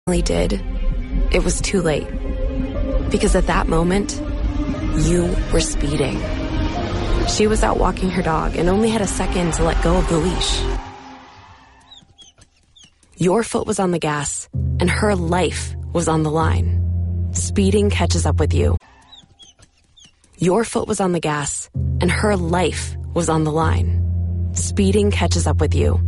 did, it was too late. Because at that moment, you were speeding. She was out walking her dog and only had a second to let go of the leash. Your foot was on the gas, and her life was on the line. Speeding catches up with you. Your foot was on the gas, and her life was on the line. Speeding catches up with you.